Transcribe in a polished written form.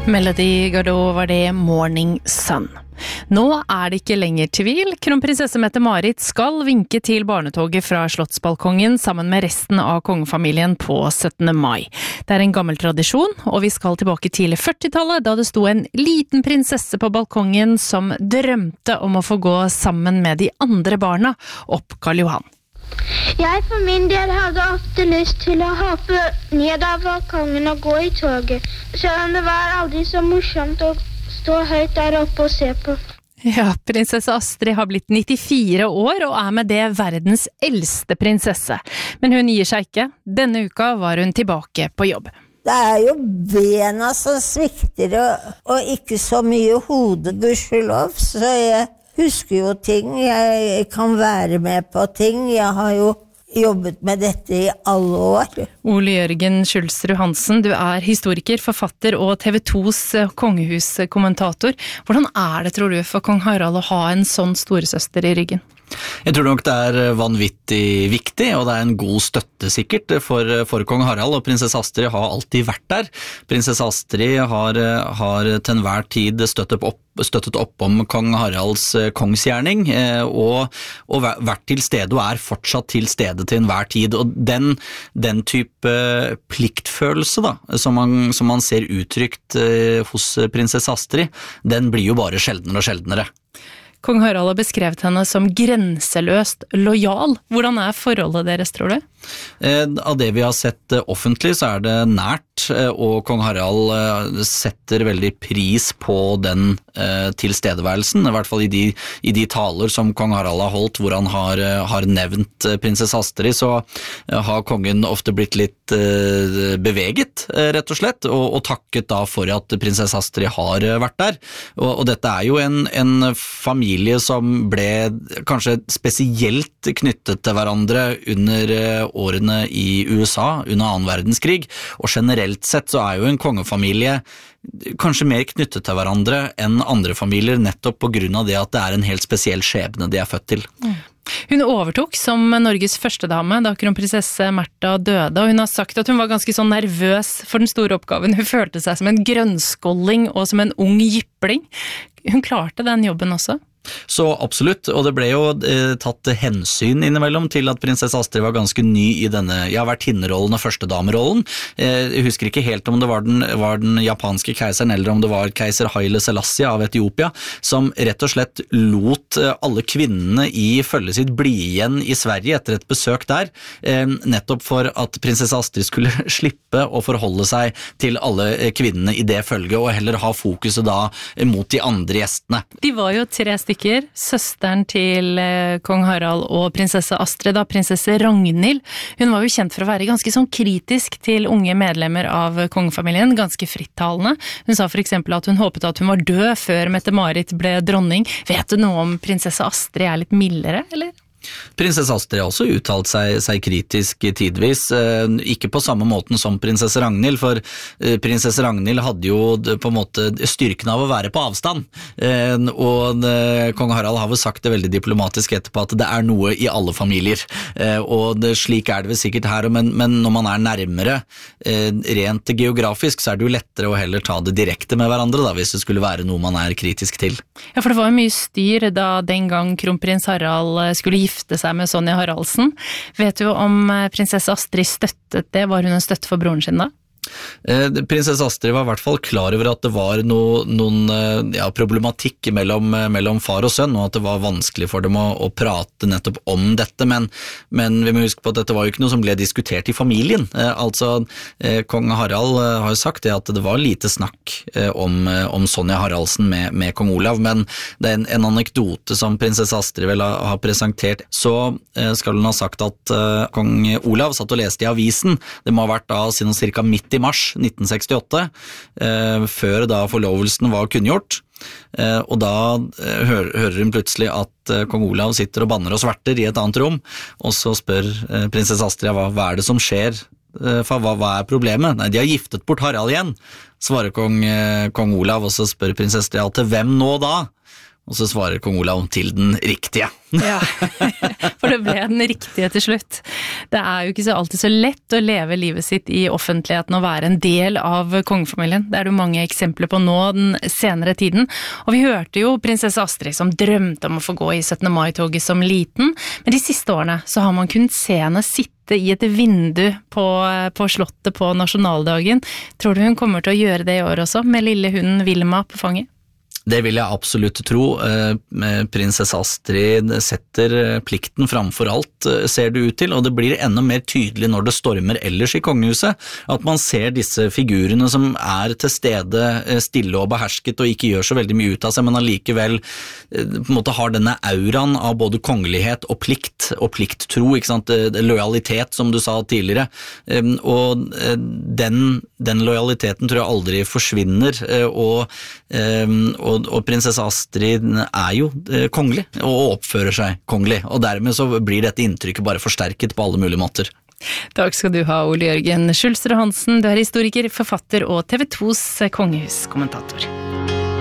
Melody Gardot var det Morning Sun. Nå det ikke lenger tvil. Kronprinsesse Mette-Marit skal vinke til barnetoget fra Slottsbalkongen sammen med resten av kongefamilien på 17. mai. Det en gammel tradisjon, og vi skal tilbake til 40-tallet, da det sto en liten prinsesse på balkongen som drømte om å få gå sammen med de andre barna opp Karl Johan. Jeg for min del hadde ofte lyst til å hoppe ned av balkongen og gå I toget, selv om det var aldri så morsomt å stå høyt der oppe og se på. Ja, prinsesse Astrid har blitt 94 år og med det verdens eldste prinsesse. Men hun gir seg ikke. Denne uka var hun tilbake på jobb. Det jo bena som svikter og ikke så mye hodet, gudskjelov, så jeg husker jo ting, jeg kan være med på ting, jeg har jo jobbet med dette I alle år. Ole Jørgen Schulsrud Hansen, du historiker, forfatter og TV 2s kongehuskommentator. Hvordan det, tror du, for kong Harald å ha en sånn storesøster I ryggen? Jeg tror nok det vanvittig viktig, og det en god støtte sikkert for kong Harald, og prinsesse Astrid har alltid vært der. Prinsesse Astrid har til enhver tid støttet opp om kong Haralds kongsgjerning, og vært til stede, og fortsatt til stede til enhver tid. Og den type pliktfølelse da, som man ser uttrykt hos prinsesse Astrid, den blir jo bare sjeldnere og sjeldnere. Kong Harald har beskrevet henne som grenseløst lojal. Hvordan forholdet deres, tror du? Av det vi har sett offentlig så det nært, og kong Harald setter veldig pris på den tilstedeværelsen, I hvert fall I de taler som kong Harald har holdt, hvor han har nevnt prinsesse Astrid, så har kongen ofte blitt litt beveget, rett og slett, og takket da for at prinsesse Astrid har vært der. Og dette jo en familie som ble kanskje spesielt knyttet til hverandre under årene I USA under 2. verdenskrig, og generelt sett så jo en kongefamilie kanskje mer knyttet til hverandre enn andre familier, nettopp på grunn av det at det en helt spesiell skjebne de født til. Hun overtok som Norges første dame da kronprinsesse Märtha døde, og hun har sagt at hun var ganske sånn nervøs for den store oppgaven. Hun følte seg som en grønnskolling og som en ung jypling. Hun klarte den jobben også. Så absolutt, og det ble jo tatt hensyn innimellom til at prinsesse Astrid var ganske ny I denne vertinnerollen og førstedamerollen. Jeg husker ikke helt om det var den japanske keiseren eller om det var keiser Haile Selassie av Etiopia, som rett og slett lot alle kvinnene I følget sitt bli igjen I Sverige etter et besøk der, nettopp for at prinsesse Astrid skulle slippe å forholde seg til alle kvinnene I det følget, og heller ha fokuset da mot de andre gjestene. De var jo 3 stykker, søsteren til kong Harald og prinsesse Astrid, da prinsesse Ragnhild. Hun var jo kjent for å være ganske sånn kritisk til unge medlemmer av kongefamilien, ganske frittalende. Hun sa for eksempel at hun håpet at hun var død før Mette-Marit ble dronning. Vet du noe om prinsesse Astrid litt mildere, eller? Prinsesse Astrid har også uttalt seg kritisk tidvis, ikke på samme måten som prinsesse Ragnhild, for prinsesse Ragnhild hadde jo på en måte styrken av å være på avstand, og kong Harald har vel sagt det veldig diplomatisk etterpå at det noe I alle familier, og slik det vel sikkert her, men når man nærmere rent geografisk, så det jo lettere å heller ta det direkte med hverandre da, hvis det skulle være noe man kritisk til. Ja, for det var jo mye styr da den gang kronprins Harald skulle gifte seg med Sonja Haraldsen. Vet du om prinsesse Astrid støttet det? Var hun en støtte for broren sin da? Prinsesse Astrid var I hvert fall klar over at det var noen problematikk mellom far og sønn, og at det var vanskelig for dem å prate nettopp om dette, men vi må huske på at dette var jo ikke noe som ble diskutert I familien. Kong Harald har jo sagt det at det var lite snakk om Sonja Haraldsen med kong Olav, men det en anekdote som prinsesse Astrid vel har presentert, så skal hun ha sagt at kong Olav satt og leste I avisen. Det må ha vært da siden cirka midt I mars 1968, før da forlovelsen var kunngjort, og da hører hun plutselig at kong Olav sitter og banner og sverter I et annet rom, og så spør prinsesse Astrid hva det som skjer, hva problemet? Nei, de har giftet bort Harald igjen, svarer kong Olav, og så spør prinsesse Astrid til hvem nå da? Og så svarer kong Olav til den riktige. Ja, for det ble den riktige til slutt. Det jo ikke alltid så lett å leve livet sitt i offentligheten og være en del av kongefamilien. Det det jo mange eksempler på nå den senere tiden. Og vi hørte jo prinsesse Astrid som drømte om å få gå i 17. mai-toget som liten, men de siste årene så har man kunnet se henne sitte i et vindu på slottet på nasjonaldagen. Tror du hun kommer til å gjøre det i år også, med lille hunden Vilma på fanget? Det vil jeg absolutt tro. Prinsesse Astrid setter plikten framfor alt, ser det ut til, og det blir enda mer tydelig når det stormer ellers i kongehuset, at man ser disse figurene som til stede stille og behersket og ikke gjør så veldig mye ut av seg, men allikevel på en måte har denne auraen av både kongelighet og plikttro, ikke sant? Lojalitet, som du sa tidligere, og den lojaliteten tror jeg aldri forsvinner, og prinsesse Astrid jo kongelig og oppfører seg kongelig, og dermed så blir dette inntrykket bare forsterket på alle mulige måter. Takk skal du ha, Ole Jørgen Schulsrud Hansen. Du historiker, forfatter og TV 2s kongehuskommentator.